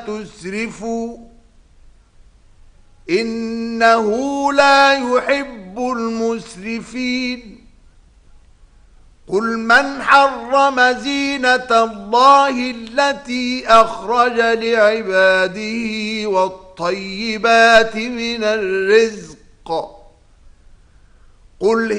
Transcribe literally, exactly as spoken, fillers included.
تسرفوا إنه لا يحب المسرفين قل من حرم زينة الله التي أخرج لعباده والطيبات من الرزق قل